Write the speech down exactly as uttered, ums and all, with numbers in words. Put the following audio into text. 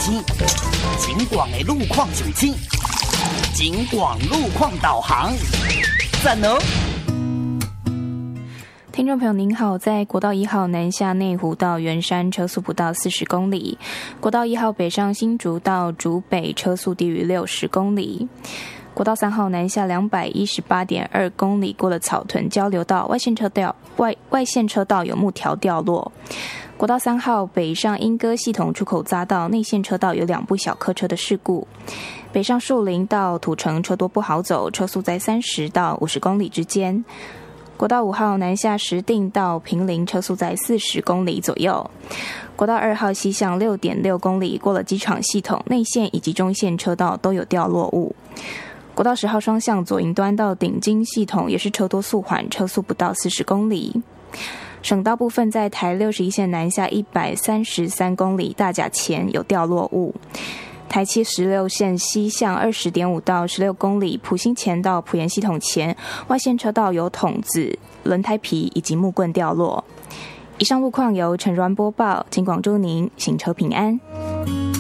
星，警广的路况手机，警广路况导航，赞哦！ 听众朋友您好，在国道一号南下内湖到圆山车速不到四十公里，国道一号北上新竹到竹北车速低于六十公里。国道三号南下两百一十八点二公里，过了草屯交流道，外线车道外外线车道有木条掉落。国道三号北上莺歌系统出口匝道内线车道有两部小客车的事故。北上树林到土城车多不好走，车速在三十到五十公里之间。国道五号南下石碇到坪林，车速在四十公里左右。国道二号西向 六点六公里，过了机场系统，内线以及中线车道都有掉落物。国道十号双向左营端到顶金系统也是车多速缓，车速不到四十公里。省道部分在台六十一线南下一百三十三公里，大甲前有掉落物。台七十六线西向 二十点五到十六公里，埔心前到埔盐系统前，外线车道有筒子、轮胎皮以及木棍掉落。以上路况由陈软播报，请广祝您行车平安。